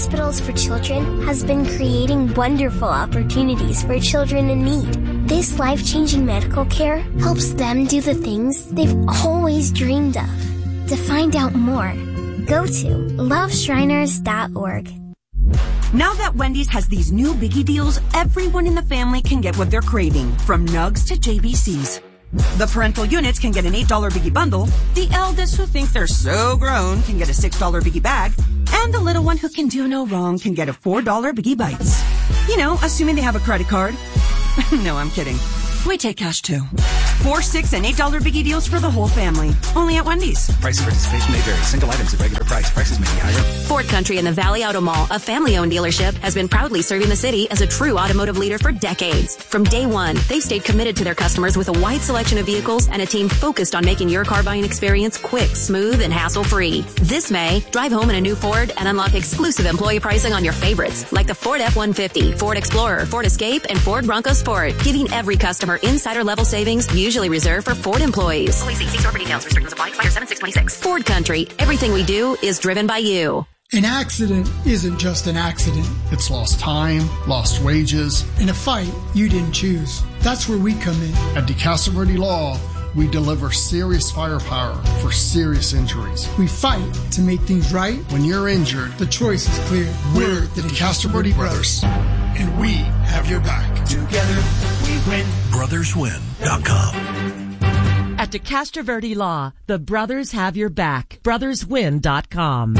Hospitals for Children has been creating wonderful opportunities for children in need. This life-changing medical care helps them do the things they've always dreamed of. To find out more, go to loveshriners.org. Now that Wendy's has these new biggie deals, everyone in the family can get what they're craving, from Nugs to JBCs. The parental units can get an $8 biggie bundle, the eldest who think they're so grown can get a $6 biggie bag, and the little one who can do no wrong can get a $4 biggie bites. You know, assuming they have a credit card. No, I'm kidding. We take cash too. 4, 6, and $8 biggie deals for the whole family. Only at Wendy's. Price of participation may vary. Single items at regular price. Prices may be higher. Ford Country in the Valley Auto Mall, a family-owned dealership, has been proudly serving the city as a true automotive leader for decades. From day one, they've stayed committed to their customers with a wide selection of vehicles and a team focused on making your car buying experience quick, smooth, and hassle-free. This May, drive home in a new Ford and unlock exclusive employee pricing on your favorites, like the Ford F-150, Ford Explorer, Ford Escape, and Ford Bronco Sport, giving every customer insider-level savings usually reserved for Ford employees. Only see store for details. Restrictions apply. Expire 7/6/26. Ford Country. Everything we do is driven by you. An accident isn't just an accident. It's lost time, lost wages, and a fight you didn't choose. That's where we come in. At DeCastro Verde Law, we deliver serious firepower for serious injuries. We fight to make things right. When you're injured, the choice is clear. We're the DeCastro Verde Brothers, and we have your back. Together, we win. BrothersWin.com. At DeCastro Verde Law, the brothers have your back. BrothersWin.com.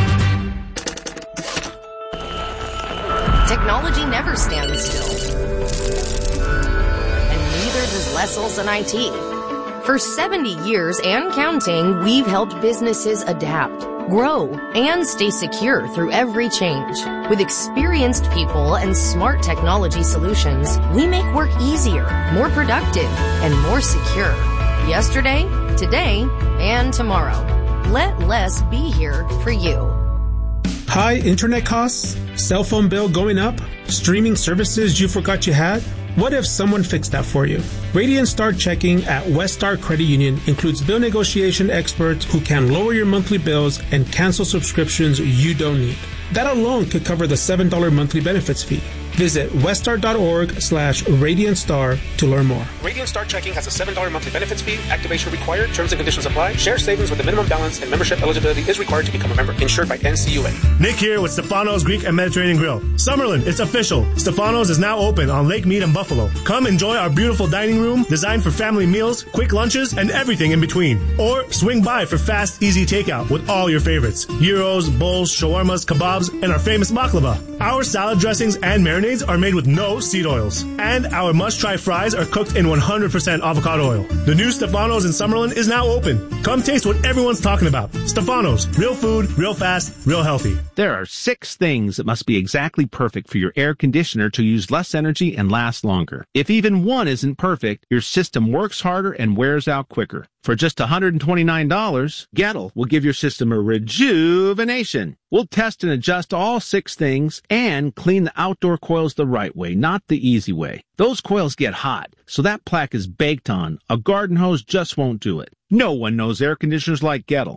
Technology never stands still. And neither does Lessels and IT. For 70 years and counting, we've helped businesses adapt, grow, and stay secure through every change. With experienced people and smart technology solutions, we make work easier, more productive, and more secure. Yesterday, today, and tomorrow. Let less be here for you. High internet costs? Cell phone bill going up? Streaming services you forgot you had? What if someone fixed that for you? Radiant Star Checking at West Star Credit Union includes bill negotiation experts who can lower your monthly bills and cancel subscriptions you don't need. That alone could cover the $7 monthly benefits fee. Visit weststar.org/RadiantStar to learn more. Radiant Star Checking has a $7 monthly benefits fee. Activation required. Terms and conditions apply. Share savings with a minimum balance and membership eligibility is required to become a member. Insured by NCUA. Nick here with Stefano's Greek and Mediterranean Grill. Summerlin, it's official. Stefano's is now open on Lake Mead and Buffalo. Come enjoy our beautiful dining room designed for family meals, quick lunches, and everything in between. Or swing by for fast, easy takeout with all your favorites. Gyros, bowls, shawarmas, kebabs, and our famous baklava. Our salad dressings and marinades are made with no seed oils. And our must-try fries are cooked in 100% avocado oil. The new Stefano's in Summerlin is now open. Come taste what everyone's talking about. Stefano's. Real food, real fast, real healthy. There are 6 things that must be exactly perfect for your air conditioner to use less energy and last longer. If even one isn't perfect, your system works harder and wears out quicker. For just $129, Gettle will give your system a rejuvenation. We'll test and adjust all 6 things and clean the outdoor coils the right way, not the easy way. Those coils get hot, so that plaque is baked on. A garden hose just won't do it. No one knows air conditioners like Gettle.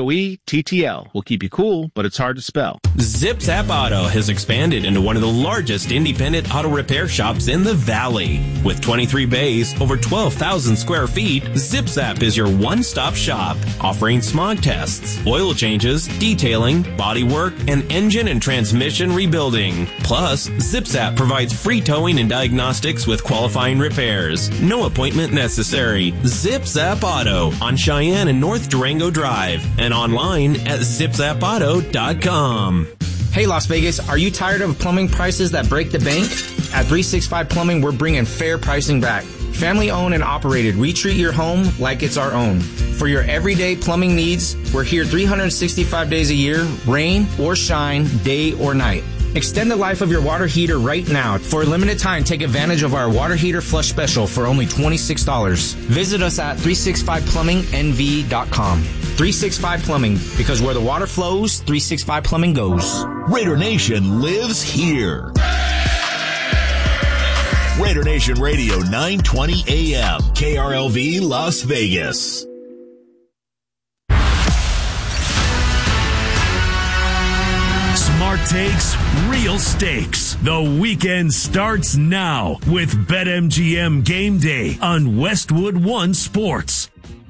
Goettl will keep you cool, but it's hard to spell. Zip Zap Auto has expanded into one of the largest independent auto repair shops in the Valley. With 23 bays, over 12,000 square feet, Zip Zap is your one-stop shop, offering smog tests, oil changes, detailing, body work, and engine and transmission rebuilding. Plus, Zip Zap provides free towing and diagnostics with qualifying repairs. No appointment necessary. Zip Zap Auto on Cheyenne and North Durango Drive and online at zipzapauto.com. Hey Las Vegas, are you tired of plumbing prices that break the bank? At 365 Plumbing, we're bringing fair pricing back. Family owned and operated, we treat your home like it's our own. For your everyday plumbing needs, we're here 365 days a year, rain or shine, day or night. Extend the life of your water heater right now. For a limited time, take advantage of our water heater flush special for only $26. Visit us at 365plumbingnv.com. 365 Plumbing, because where the water flows, 365 Plumbing goes. Raider Nation lives here. Raider Nation Radio 920 AM, KRLV Las Vegas. Smart takes, real stakes. The weekend starts now with BetMGM Game Day on Westwood One Sports.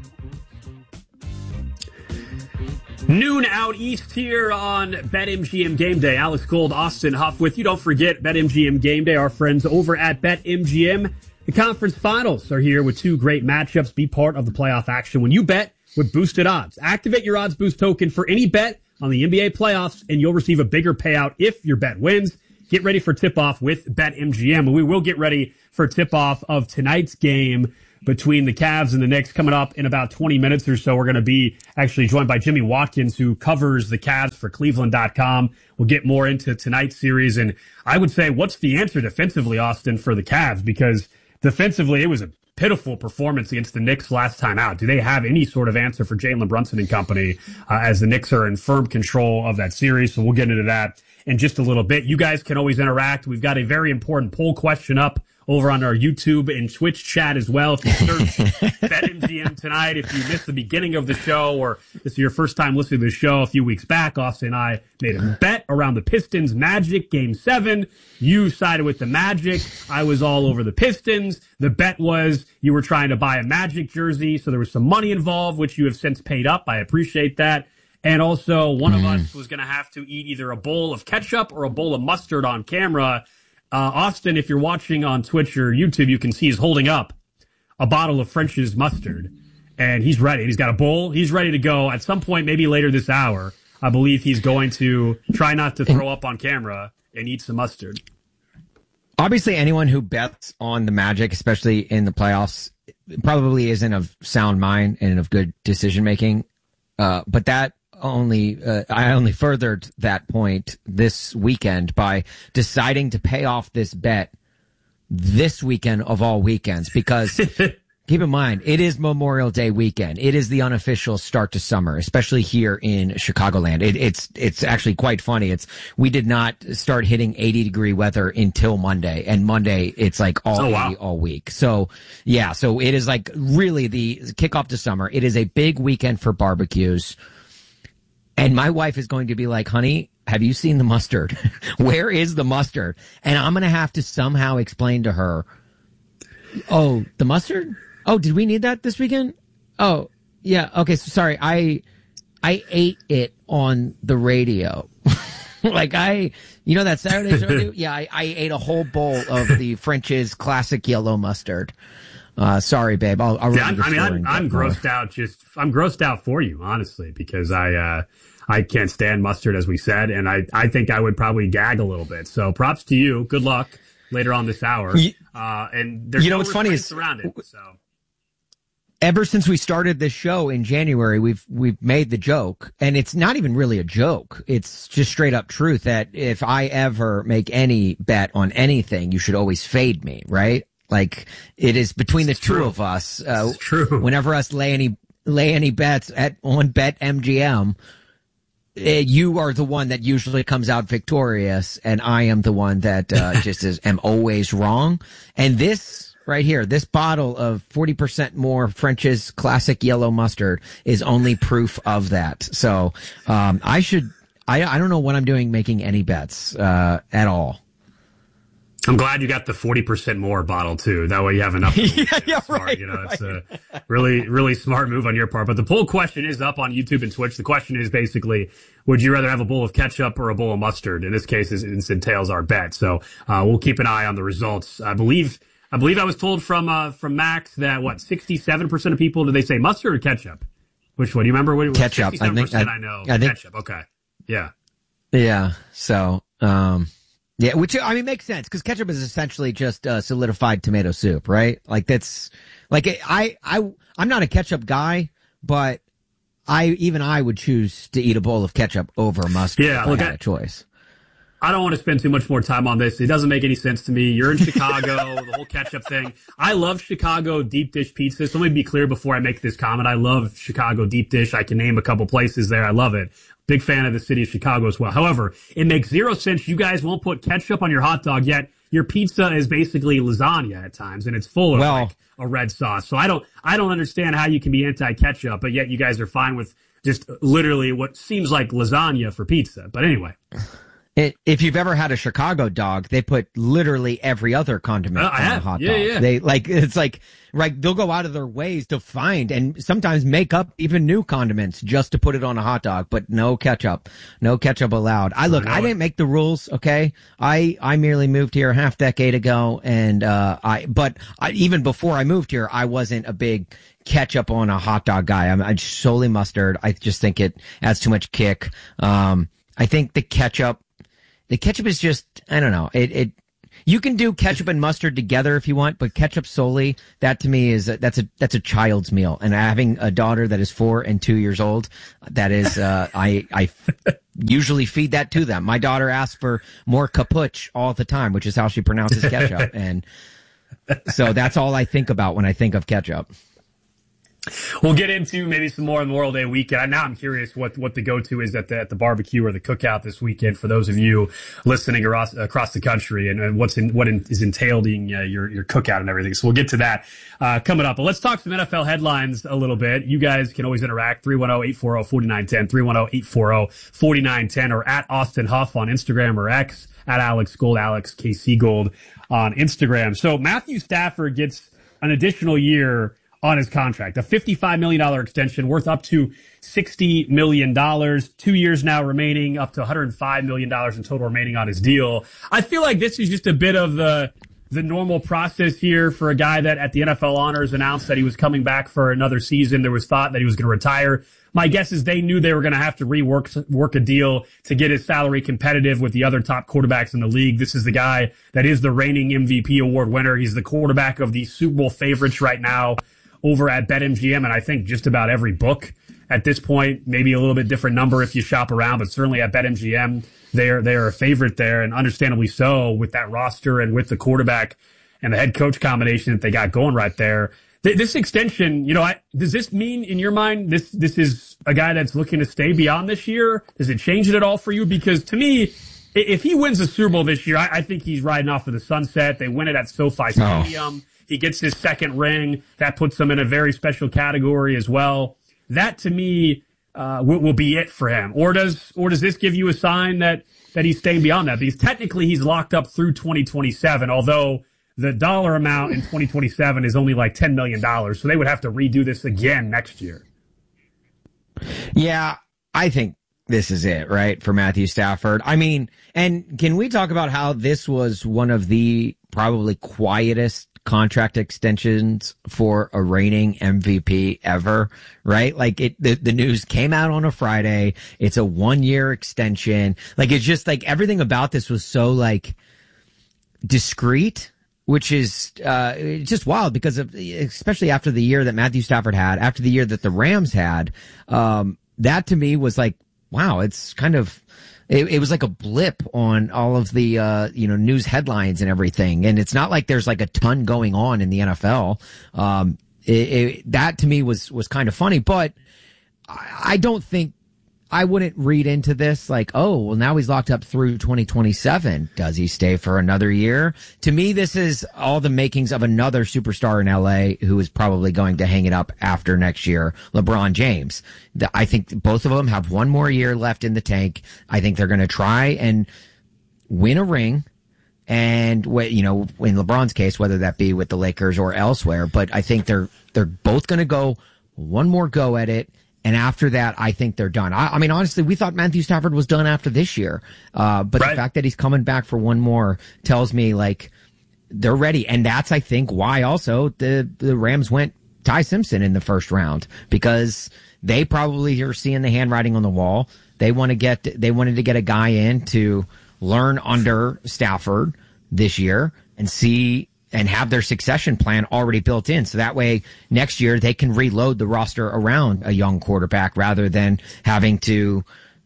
Noon out east here on BetMGM Game Day. Alex Gold, Austin Huff with you. Don't forget BetMGM Game Day. Our friends over at BetMGM. The conference finals are here with two great matchups. Be part of the playoff action when you bet with boosted odds. Activate your odds boost token for any bet on the NBA playoffs, and you'll receive a bigger payout if your bet wins. Get ready for tip-off with BetMGM. And we will get ready for tip-off of tonight's game between the Cavs and the Knicks coming up in about 20 minutes or so. We're going to be actually joined by Jimmy Watkins, who covers the Cavs for Cleveland.com. We'll get more into tonight's series. And I would say, what's the answer defensively, Austin, for the Cavs? Because defensively, it was a pitiful performance against the Knicks last time out. Do they have any sort of answer for Jalen Brunson and company as the Knicks are in firm control of that series? So we'll get into that in just a little bit. You guys can always interact. We've got a very important poll question up over on our YouTube and Twitch chat as well. If you search BetMGM tonight, if you missed the beginning of the show or this is your first time listening to the show a few weeks back, Austin and I made a bet around the Pistons Magic Game 7. You sided with the Magic. I was all over the Pistons. The bet was you were trying to buy a Magic jersey, so there was some money involved, which you have since paid up. I appreciate that. And also, one of us was going to have to eat either a bowl of ketchup or a bowl of mustard on camera. Austin, if you're watching on Twitch or YouTube, you can see he's holding up a bottle of French's mustard. And he's ready. He's got a bowl. He's ready to go at some point, maybe later this hour. I believe he's going to try not to throw up on camera and eat some mustard. Obviously, anyone who bets on the Magic, especially in the playoffs, probably isn't of sound mind and of good decision-making. But that I only furthered that point this weekend by deciding to pay off this bet this weekend of all weekends, because keep in mind, it is Memorial Day weekend. It is the unofficial start to summer, especially here in Chicagoland. It's actually quite funny. We did not start hitting 80-degree weather until Monday, and Monday it's like all week. So yeah, so it is like really the kickoff to summer. It is a big weekend for barbecues. And my wife is going to be like, honey, have you seen the mustard? Where is the mustard? And I'm going to have to somehow explain to her, oh, the mustard? Oh, did we need that this weekend? Oh, yeah. Okay. So sorry. I ate it on the radio. Like that Saturday show? Yeah. I ate a whole bowl of the French's classic yellow mustard. Sorry, babe. I'll I'm grossed out. I'm grossed out for you, honestly, because I can't stand mustard, as we said, and I think I would probably gag a little bit. So props to you. Good luck later on this hour. And there's no what's funny is around it. So ever since we started this show in January, we've made the joke, and it's not even really a joke. It's just straight up truth that if I ever make any bet on anything, you should always fade me, right? Like, it is between the two of us. True. Whenever us lay any bets on BetMGM, you are the one that usually comes out victorious, and I am the one that am always wrong. And this right here, this bottle of 40% more French's classic yellow mustard is only proof of that. So I don't know what I'm doing making any bets at all. I'm glad you got the 40% more bottle too. That way you have enough. Right. It's a really, really smart move on your part. But the poll question is up on YouTube and Twitch. The question is basically, would you rather have a bowl of ketchup or a bowl of mustard? In this case, it entails our bet. So, we'll keep an eye on the results. I believe I was told from Max that 67% of people, did they say mustard or ketchup? Which one? Do you remember? Ketchup. 67% I know. I think ketchup. Okay. Yeah. Yeah. So, yeah, which, I mean, makes sense, because ketchup is essentially just solidified tomato soup, right? Like, that's, like, I'm not a ketchup guy, but I would choose to eat a bowl of ketchup over mustard if I had a choice. I don't want to spend too much more time on this. It doesn't make any sense to me. You're in Chicago, the whole ketchup thing. I love Chicago deep dish pizza. So let me be clear before I make this comment. I love Chicago deep dish. I can name a couple places there. I love it. Big fan of the city of Chicago as well. However, it makes zero sense. You guys won't put ketchup on your hot dog, yet your pizza is basically lasagna at times, and it's full of like a red sauce. So I don't understand how you can be anti-ketchup, but yet you guys are fine with just literally what seems like lasagna for pizza. But anyway. If you've ever had a Chicago dog, they put literally every other condiment on a hot dog. Yeah. They'll go out of their ways to find and sometimes make up even new condiments just to put it on a hot dog, but no ketchup allowed. I didn't make the rules. Okay. I merely moved here a half decade ago. And, even before I moved here, I wasn't a big ketchup on a hot dog guy. I'm solely mustard. I just think it adds too much kick. I think the ketchup is just, I don't know. You can do ketchup and mustard together if you want, but ketchup solely, that to me is, that's a child's meal. And having a daughter that is 4 and 2 years old, that is, I usually feed that to them. My daughter asks for more capuch all the time, which is how she pronounces ketchup. And so that's all I think about when I think of ketchup. We'll get into maybe some more Memorial Day weekend. Now I'm curious what the go-to is at the barbecue or the cookout this weekend for those of you listening across the country and what is entailed in your cookout and everything. So we'll get to that coming up. But let's talk some NFL headlines a little bit. You guys can always interact. 310-840-4910, 310-840-4910, or at Austin Huff on Instagram, or X at Alex Gold, Alex KC Gold on Instagram. So Matthew Stafford gets an additional year on his contract, a $55 million extension worth up to $60 million, 2 years now remaining, up to $105 million in total remaining on his deal. I feel like this is just a bit of the normal process here for a guy that at the NFL Honors announced that he was coming back for another season. There was thought that he was going to retire. My guess is they knew they were going to have to work a deal to get his salary competitive with the other top quarterbacks in the league. This is the guy that is the reigning MVP award winner. He's the quarterback of the Super Bowl favorites right now over at BetMGM, and I think just about every book at this point, maybe a little bit different number if you shop around, but certainly at BetMGM, they are a favorite there, and understandably so with that roster and with the quarterback and the head coach combination that they got going right there. This extension, does this mean in your mind this is a guy that's looking to stay beyond this year? Does it change it at all for you? Because to me, if he wins the Super Bowl this year, I think he's riding off of the sunset. They win it at SoFi Stadium. He gets his second ring. That puts him in a very special category as well. That to me will be it for him. Or does this give you a sign that he's staying beyond that? Because technically he's locked up through 2027, although the dollar amount in 2027 is only like $10 million. So they would have to redo this again next year. Yeah, I think this is it, right, for Matthew Stafford. I mean, and can we talk about how this was one of the probably quietest contract extensions for a reigning MVP ever, right? Like the news came out on a Friday. It's a 1-year extension. Like, it's just like everything about this was so like discreet, which is, just wild because of, especially after the year that Matthew Stafford had, after the year that the Rams had, that to me was like, wow, it's kind of, it was like a blip on all of the, news headlines and everything. And it's not like there's like a ton going on in the NFL. That to me was kind of funny, but I don't think, I wouldn't read into this like, oh, well, now he's locked up through 2027. Does he stay for another year? To me, this is all the makings of another superstar in LA who is probably going to hang it up after next year, LeBron James. I think both of them have one more year left in the tank. I think they're going to try and win a ring. And, in LeBron's case, whether that be with the Lakers or elsewhere, but I think they're both going to go one more go at it. And after that, I think they're done. I mean, honestly, we thought Matthew Stafford was done after this year. But right. The fact that he's coming back for one more tells me like they're ready. And that's, I think, why also the Rams went Ty Simpson in the first round, because they probably are seeing the handwriting on the wall. They wanted to get a guy in to learn under Stafford this year and see and have their succession plan already built in. So that way next year they can reload the roster around a young quarterback rather than having to,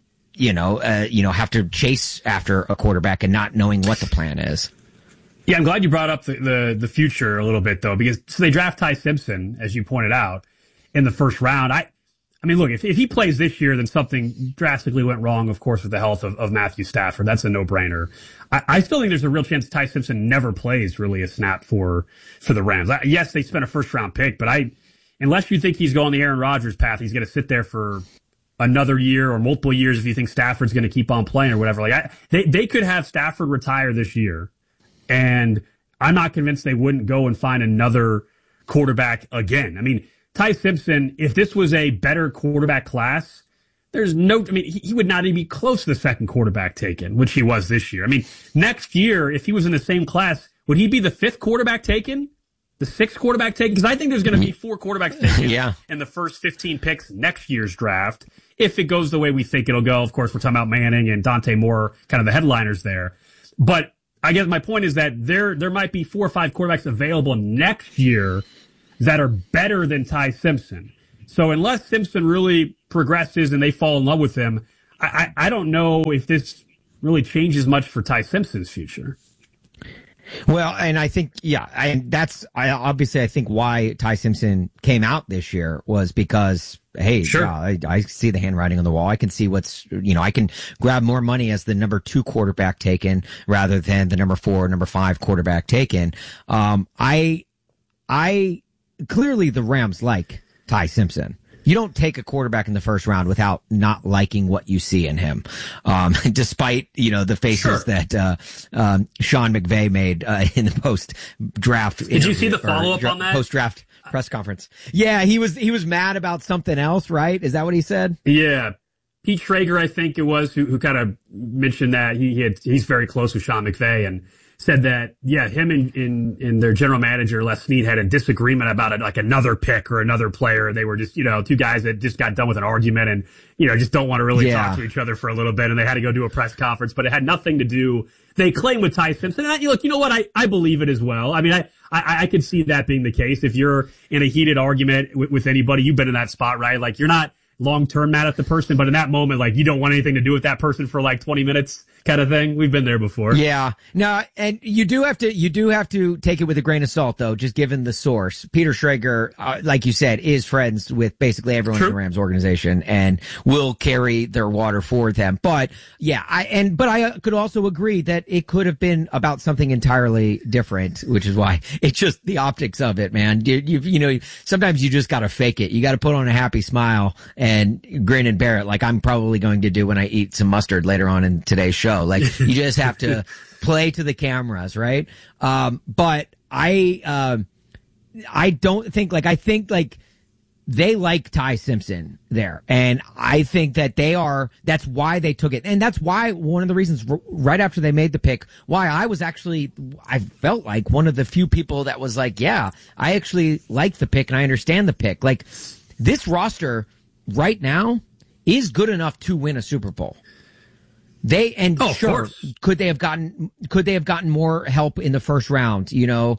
have to chase after a quarterback and not knowing what the plan is. Yeah, I'm glad you brought up the future a little bit though, because so they draft Ty Simpson, as you pointed out, in the first round. I mean, look, if he plays this year, then something drastically went wrong, of course, with the health of Matthew Stafford. That's a no-brainer. I still think there's a real chance Ty Simpson never plays really a snap for the Rams. Yes, they spent a first-round pick, but unless you think he's going the Aaron Rodgers path, he's going to sit there for another year or multiple years if you think Stafford's going to keep on playing or whatever. Like they could have Stafford retire this year, and I'm not convinced they wouldn't go and find another quarterback again. I mean, Ty Simpson, if this was a better quarterback class, he would not even be close to the second quarterback taken, which he was this year. I mean, next year, if he was in the same class, would he be the fifth quarterback taken? The sixth quarterback taken? Because I think there's going to be 4 quarterbacks taken in the first 15 picks next year's draft. If it goes the way we think it'll go. Of course, we're talking about Manning and Dante Moore, kind of the headliners there. But I guess my point is that there might be 4 or 5 quarterbacks available next year that are better than Ty Simpson. So unless Simpson really progresses and they fall in love with him, I don't know if this really changes much for Ty Simpson's future. Well, and I think, I think why Ty Simpson came out this year was because, hey, sure. I see the handwriting on the wall. I can see I can grab more money as the number 2 quarterback taken rather than the number 4, number 5 quarterback taken. I clearly the Rams like Ty Simpson. You don't take a quarterback in the first round without not liking what you see in him. Despite, the faces that, Sean McVay made, in the post-draft. Did you see the follow-up on that? Post-draft press conference. Yeah, he was mad about something else, right? Is that what he said? Yeah. Pete Schrager, I think it was, who kind of mentioned that he's very close with Sean McVay and said that, him and their general manager, Les Snead, had a disagreement about it, like another pick or another player. They were just, 2 guys that just got done with an argument and, just don't want to really talk to each other for a little bit. And they had to go do a press conference, but it had nothing to do, they claim, with Ty Simpson. And look, you know what? I believe it as well. I mean, I could see that being the case. If you're in a heated argument with anybody, you've been in that spot, right? Like, you're not long-term mad at the person, but in that moment, like, you don't want anything to do with that person for like 20 minutes kind of thing. We've been there before. Yeah. No, and you do have to take it with a grain of salt, though, just given the source. Peter Schrager, like you said, is friends with basically everyone in the Rams organization and will carry their water for them. But I could also agree that it could have been about something entirely different, which is why it's just the optics of it, man. Sometimes you just got to fake it. You got to put on a happy smile and grin and bear it, like I'm probably going to do when I eat some mustard later on in today's show. Like, you just have to play to the cameras, right? But I don't think, I think they like Ty Simpson there. And I think that that's why they took it. And that's why one of the reasons right after they made the pick, why I felt like one of the few people that was like, yeah, I actually like the pick and I understand the pick. Like, this roster right now is good enough to win a Super Bowl. Could they have gotten more help in the first round?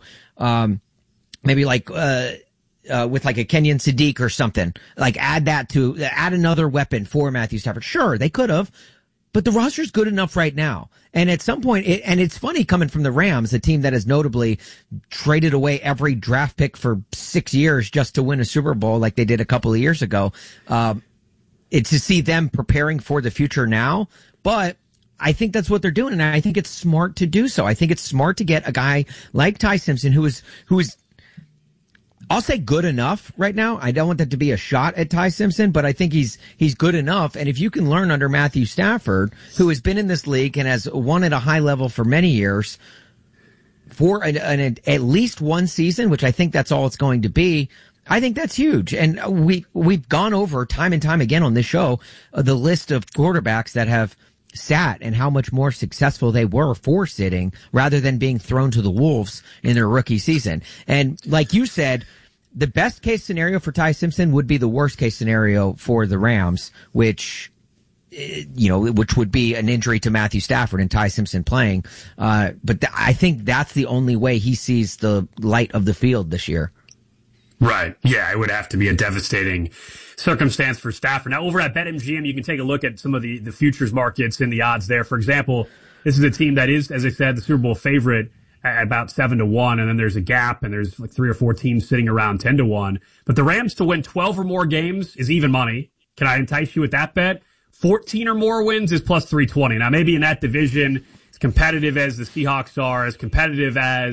Maybe with like a Kenyon Sadiq or something, like add another weapon for Matthew Stafford. Sure, they could have, but the roster's good enough right now. And at some point, it's funny coming from the Rams, a team that has notably traded away every draft pick for 6 years just to win a Super Bowl like they did a couple of years ago. It's to see them preparing for the future now. But I think that's what they're doing, and I think it's smart to do so. I think it's smart to get a guy like Ty Simpson, who is, I'll say, good enough right now. I don't want that to be a shot at Ty Simpson, but I think he's good enough. And if you can learn under Matthew Stafford, who has been in this league and has won at a high level for many years, for at least one season, which I think that's all it's going to be, I think that's huge. And we've gone over time and time again on this show the list of quarterbacks that have sat and how much more successful they were for sitting rather than being thrown to the wolves in their rookie season. And like you said, the best case scenario for Ty Simpson would be the worst case scenario for the Rams, which would be an injury to Matthew Stafford and Ty Simpson playing. But I think that's the only way he sees the light of the field this year. Right. Yeah, it would have to be a devastating circumstance for Stafford. Now, over at BetMGM, you can take a look at some of the futures markets and the odds there. For example, this is a team that is, as I said, the Super Bowl favorite at about 7-1, and then there's a gap, and there's like 3 or 4 teams sitting around 10-1. But the Rams to win 12 or more games is even money. Can I entice you with that bet? 14 or more wins is plus 320. Now, maybe in that division, as competitive as the Seahawks are, as competitive as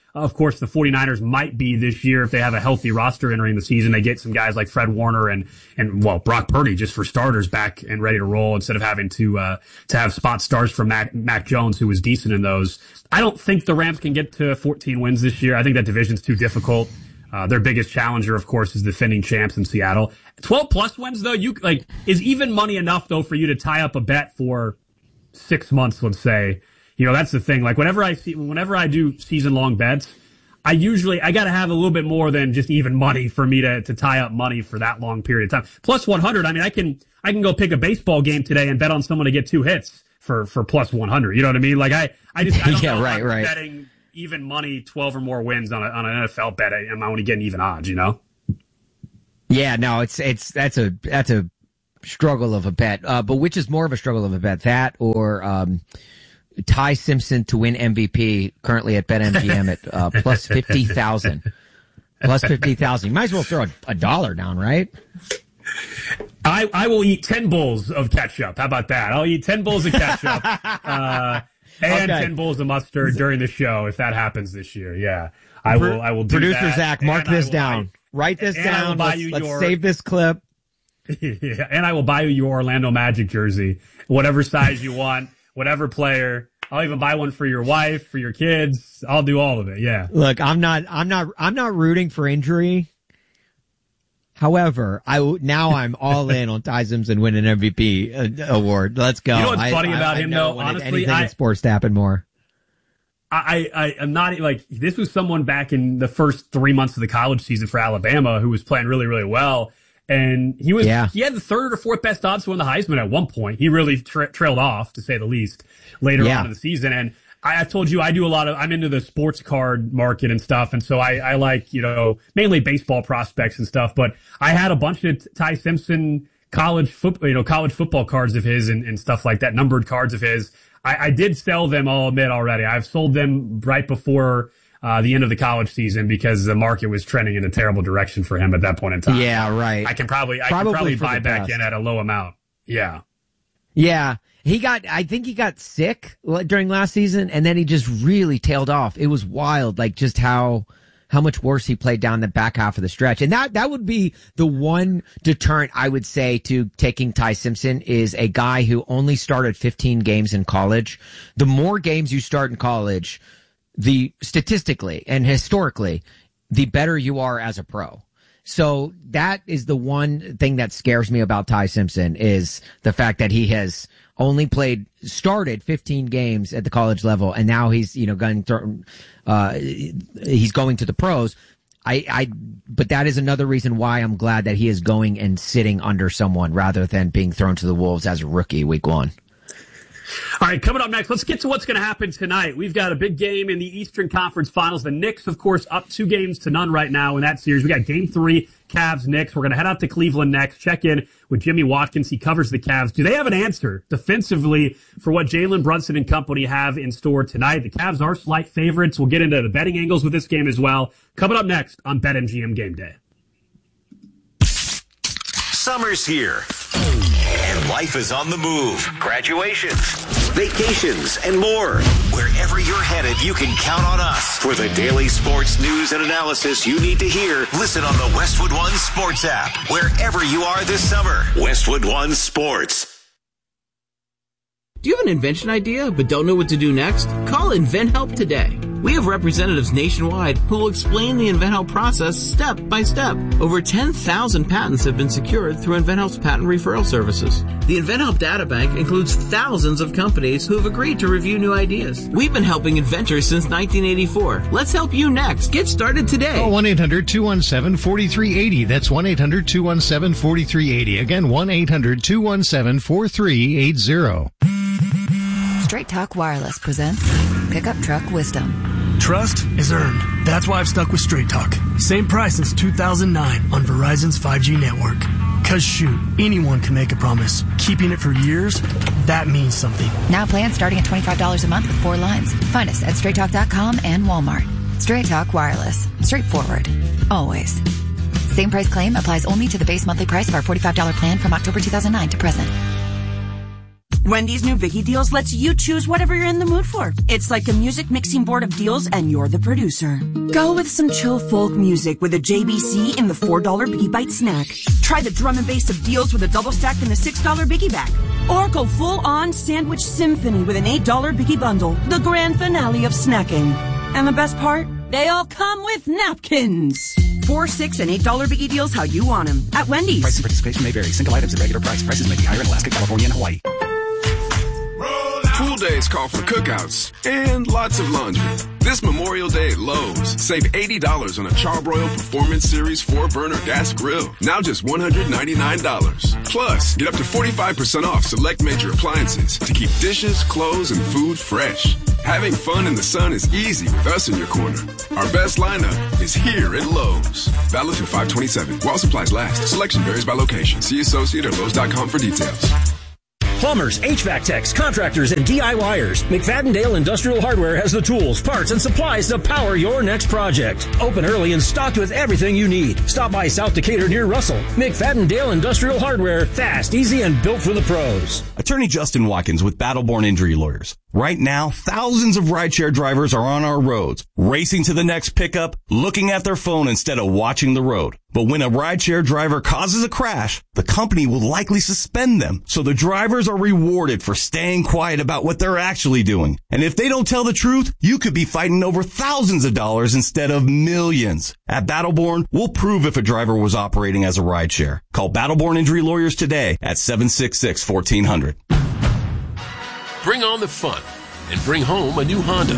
of course, the 49ers might be this year if they have a healthy roster entering the season. They get some guys like Fred Warner and Brock Purdy, just for starters, back and ready to roll instead of having to have spot starts from Mac Jones, who was decent in those. I don't think the Rams can get to 14 wins this year. I think that division's too difficult. Their biggest challenger, of course, is defending champs in Seattle. 12 plus wins, though, is even money enough, though, for you to tie up a bet for 6 months, let's say. That's the thing. Like, whenever I do season long bets, I got to have a little bit more than just even money for me to tie up money for that long period of time. Plus 100. I mean, I can go pick a baseball game today and bet on someone to get 2 hits for plus 100. You know what I mean? Like, I don't know if I'm betting even money, 12 or more wins on an NFL bet. I'm only getting even odds, Yeah, no, that's a struggle of a bet. But which is more of a struggle of a bet, that or Ty Simpson to win MVP, currently at BetMGM at plus 50,000. Plus 50,000. You might as well throw a dollar down, right? I will eat 10 bowls of ketchup. How about that? I'll eat 10 bowls of ketchup and 10 bowls of mustard during the show if that happens this year. Yeah, I will do Producer that. Zach, mark this down. Write this down. Let's save this clip. Yeah, and I will buy you your Orlando Magic jersey, whatever size you want, whatever player. I'll even buy one for your wife, for your kids. I'll do all of it. Yeah. Look, I'm not rooting for injury. However, I'm all in on Ty Simpson winning MVP award. Let's go. You know what's funny about him, though? Honestly, anything in sports to happen more. I'm not like, this was someone back in the first 3 months of the college season for Alabama who was playing really, really well. And he had the third or fourth best odds to win the Heisman at one point. He really trailed off, to say the least, later on in the season. And I told you, I'm into the sports card market and stuff. And so I like, mainly baseball prospects and stuff, but I had a bunch of Ty Simpson college football cards of his and stuff like that, numbered cards of his. I did sell them, I'll admit already. I've sold them right before the end of the college season because the market was trending in a terrible direction for him at that point in time. Yeah, right. I can probably buy back in at a low amount. Yeah. Yeah. I think he got sick during last season, and then he just really tailed off. It was wild, like just how much worse he played down the back half of the stretch. And that would be the one deterrent I would say to taking Ty Simpson, is a guy who only started 15 games in college. The more games you start in college, the statistically and historically, the better you are as a pro. So that is the one thing that scares me about Ty Simpson, is the fact that he has only started 15 games at the college level, and now he's, he's going to the pros. But that is another reason why I'm glad that he is going and sitting under someone rather than being thrown to the wolves as a rookie week 1. All right, coming up next, let's get to what's going to happen tonight. We've got a big game in the Eastern Conference Finals. The Knicks, of course, up 2-0 right now in that series. We got Game 3, Cavs-Knicks. We're going to head out to Cleveland next, check in with Jimmy Watkins. He covers the Cavs. Do they have an answer defensively for what Jalen Brunson and company have in store tonight? The Cavs are slight favorites. We'll get into the betting angles with this game as well. Coming up next on BetMGM Game Day. Summer's here, and life is on the move. Graduations, vacations, and more. Wherever you're headed, you can count on us for the daily sports news and analysis you need to hear. Listen on the Westwood One Sports app, wherever you are this summer. Westwood One Sports. Do you have an invention idea but don't know what to do next? Call InventHelp today. We have representatives nationwide who will explain the InventHelp process step by step. Over 10,000 patents have been secured through InventHelp's patent referral services. The InventHelp databank includes thousands of companies who have agreed to review new ideas. We've been helping inventors since 1984. Let's help you next. Get started today. Call 1-800-217-4380. That's 1-800-217-4380. Again, 1-800-217-4380. Straight Talk Wireless presents Pickup Truck Wisdom. Trust is earned. That's why I've stuck with Straight Talk. Same price since 2009 on Verizon's 5G network. Cause shoot, anyone can make a promise. Keeping it for years, that means something. Now plans starting at $25 a month with 4 lines. Find us at straighttalk.com and Walmart. Straight Talk Wireless. Straightforward. Always. Same price claim applies only to the base monthly price of our $45 plan from October 2009 to present. Wendy's new Biggie Deals lets you choose whatever you're in the mood for. It's like a music mixing board of deals and you're the producer. Go with some chill folk music with a JBC in the $4 Biggie Bite snack. Try the drum and bass of deals with a double stack in the $6 Biggie Bag. Or go full on sandwich symphony with an $8 Biggie Bundle, the grand finale of snacking. And the best part? They all come with napkins. $4, $6, and $8 Biggie Deals how you want them at Wendy's. Price and participation may vary. Single items at regular price. Prices may be higher in Alaska, California, and Hawaii. Pool days call for cookouts and lots of laundry. This Memorial Day at Lowe's, save $80 on a Charbroil Performance Series 4-burner gas grill. Now just $199. Plus, get up to 45% off select major appliances to keep dishes, clothes, and food fresh. Having fun in the sun is easy with us in your corner. Our best lineup is here at Lowe's. Valid through 5/27. While supplies last. Selection varies by location. See associate at Lowe's.com for details. Plumbers, HVAC techs, contractors, and DIYers. McFadden-Dale Industrial Hardware has the tools, parts, and supplies to power your next project. Open early and stocked with everything you need. Stop by South Decatur near Russell. McFadden-Dale Industrial Hardware. Fast, easy, and built for the pros. Attorney Justin Watkins with Battleborn Injury Lawyers. Right now, thousands of rideshare drivers are on our roads, racing to the next pickup, looking at their phone instead of watching the road. But when a rideshare driver causes a crash, the company will likely suspend them. So the drivers are rewarded for staying quiet about what they're actually doing. And if they don't tell the truth, you could be fighting over thousands of dollars instead of millions. At Battleborn, we'll prove if a driver was operating as a rideshare. Call Battleborn Injury Lawyers today at 766-1400. Bring on the fun and bring home a new Honda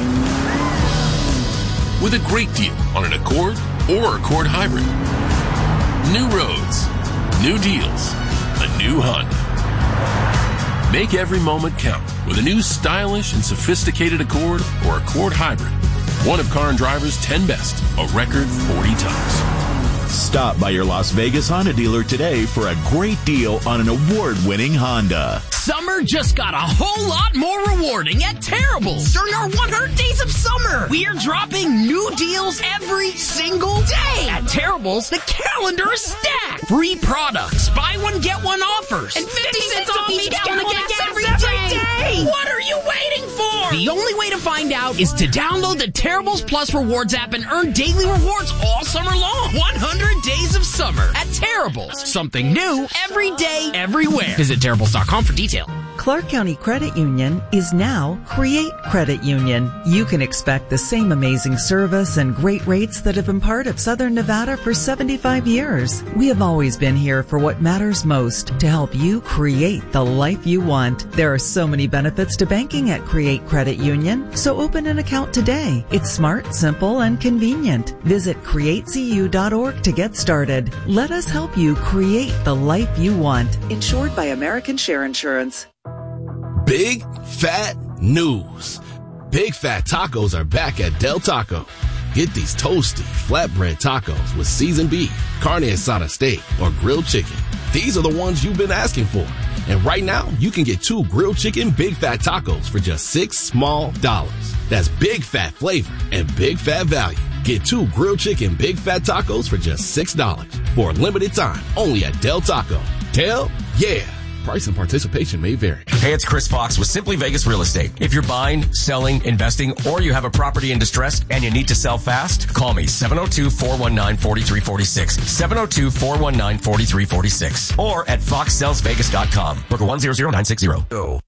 with a great deal on an Accord or Accord Hybrid. New roads, new deals, a new Honda. Make every moment count with a new stylish and sophisticated Accord or Accord Hybrid. One of Car and Driver's 10 best, a record 40 times. Stop by your Las Vegas Honda dealer today for a great deal on an award-winning Honda. Summer just got a whole lot more rewarding at Terrible's. During our 100 Days of Summer, we are dropping new deals every single day. At Terrible's, the calendar is stacked. Free products, buy one, get one offers, and 50 cents off each gallon of gas every day. What are you waiting for? The only way to find out is to download the Terrible's Plus Rewards app and earn daily rewards all summer long. 100 Days of Summer at Terrible's. Something new every day, everywhere. Visit Terrible's.com for details. Clark County Credit Union is now Create Credit Union. You can expect the same amazing service and great rates that have been part of Southern Nevada for 75 years. We have always been here for what matters most, to help you create the life you want. There are so many benefits to banking at Create Credit Union, so open an account today. It's smart, simple, and convenient. Visit createcu.org to get started. Let us help you create the life you want. Insured by American Share Insurance. Big fat news. Big Fat Tacos are back at Del Taco. Get these toasty, flatbread tacos with seasoned beef, carne asada steak, or grilled chicken. These are the ones you've been asking for. And right now, you can get 2 grilled chicken Big Fat Tacos for just $6 small. That's big fat flavor and big fat value. Get 2 grilled chicken Big Fat Tacos for just $6 for a limited time only at Del Taco. Del, yeah. Price and participation may vary. Hey, it's Chris Fox with Simply Vegas Real Estate. If you're buying, selling, investing, or you have a property in distress and you need to sell fast, call me 702-419-4346. 702-419-4346. Or at foxsellsvegas.com. Booker 100960.